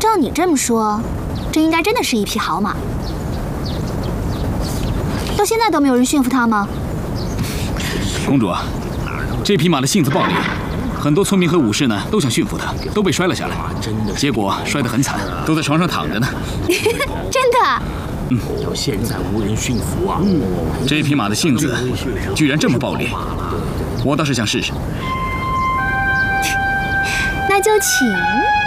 照你这么说，这应该真的是一匹好马。到现在都没有人驯服它吗？ 公主，这匹马的性子暴烈，很多村民和武士呢都想驯服它，都被摔了下来，结果摔得很惨，都在床上躺着呢。 真的？ 到现在无人驯服啊！ 这匹马的性子居然这么暴烈，我倒是想试试。 那就请。